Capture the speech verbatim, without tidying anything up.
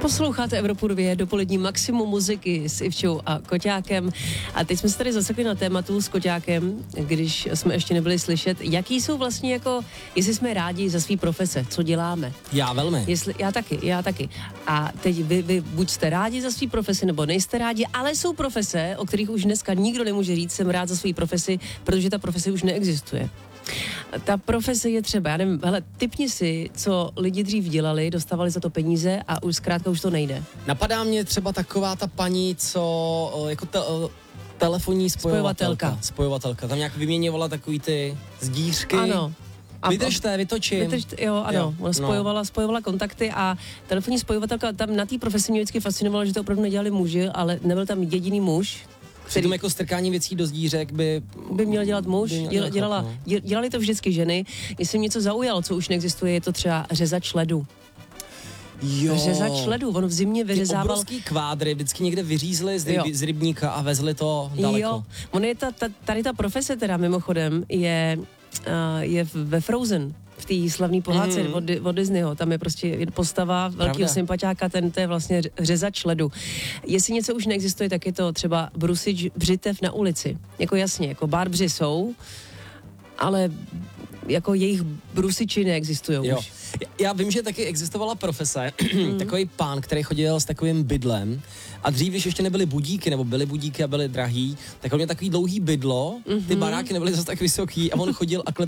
Posloucháte Evropu dva, dopolední maximum muziky s Ivčou a Koťákem. A teď jsme se tady zasekli na tématu s Koťákem, když jsme ještě nebyli slyšet, jaký jsou vlastně jako, jestli jsme rádi za svý profese, co děláme. Já velmi. Jestli, já taky, já taky. A teď vy, vy buď jste rádi za svý profesi, nebo nejste rádi, ale jsou profese, o kterých už dneska nikdo nemůže říct, jsem rád za svý profesi, protože ta profese už neexistuje. Ta profese je třeba, já nevím, hele, tipni si, co lidi dřív dělali, dostávali za to peníze a už zkrátka už to nejde. Napadá mě třeba taková ta paní, co jako te, telefonní spojovatelka. spojovatelka. Spojovatelka. Tam nějak vyměňovala takový ty zdířky. Ano. A Vydržte, vytočím. Vydržte, jo, ano. Jo, ona spojovala, no. spojovala kontakty a telefonní spojovatelka, tam na té profesi mě vždycky fascinovalo, že to opravdu nedělali muži, ale nebyl tam jediný muž. Který jako strkání věcí do zdířek by... By měl dělat muž, měl děla, dělala, no. dělali to vždycky ženy. Jestli mě něco zaujalo, co už neexistuje, je to třeba řezač ledu. Jo. Řezač ledu, on v zimě vyřezával... Ty obrovský kvádry vždycky někde vyřízli z, ryb, z rybníka a vezli to daleko. Jo, on je ta, ta, tady ta profese teda mimochodem je, uh, je ve Frozen, v té slavné pohádce mm. od, od Disneyho, tam je prostě postava velkého sympatiáka, ten to je vlastně řezač ledu. Jestli něco už neexistuje, tak je to třeba brusič břitev na ulici. Jako jasně, jako barbři jsou, ale jako jejich brusiči neexistují už. Já vím, že taky existovala profese, mm. takový pán, který chodil s takovým bydlem a dřív, když ještě nebyly budíky, nebo byly budíky a byly drahý, tak on měl takový dlouhý bydlo, mm-hmm. ty baráky nebyly zase tak vysoký a on chodil a